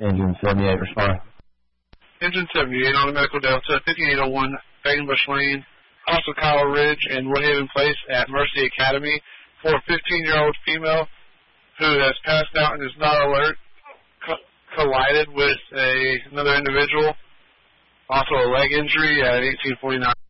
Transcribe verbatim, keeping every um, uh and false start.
Engine seventy-eight, respond. Engine seventy-eight on the Medical Delta, fifty-eight oh one Fagenbush Lane, Osakawa Ridge, and Woodhaven Place at Mercy Academy for a fifteen-year-old female who has passed out and is not alert, co- collided with a, another individual, also a leg injury at eighteen forty-nine.